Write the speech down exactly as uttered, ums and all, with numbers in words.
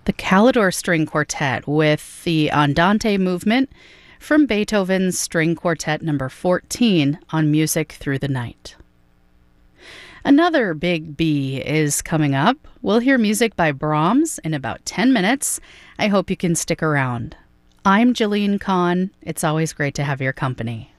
the Calidore String Quartet with the Andante movement from Beethoven's String Quartet number fourteen on Music Through the Night. Another big B is coming up. We'll hear music by Brahms in about ten minutes. I hope you can stick around. I'm Jillian Kahn. It's always great to have your company.